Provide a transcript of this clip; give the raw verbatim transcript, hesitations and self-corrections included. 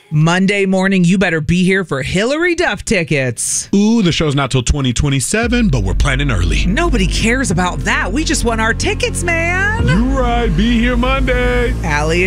Monday morning, you better be here for Hillary Duff tickets. Ooh, the show's not till twenty twenty-seven, but we're planning early. Nobody cares about that. We just want our tickets, man. You're right. Be here Monday. Allie